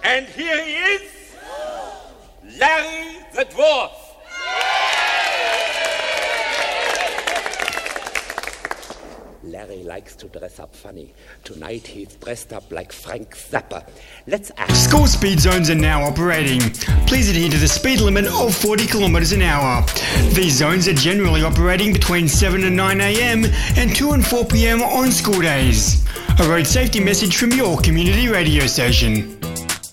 And here he is, Larry the Dwarf. Larry likes to dress up funny. Tonight he's dressed up like Frank Zappa. Let's act. School speed zones are now operating. Please adhere to the speed limit of 40 kilometres an hour. These zones are generally operating between 7 and 9 a.m. and 2 and 4 p.m. on school days. A road safety message from your community radio station.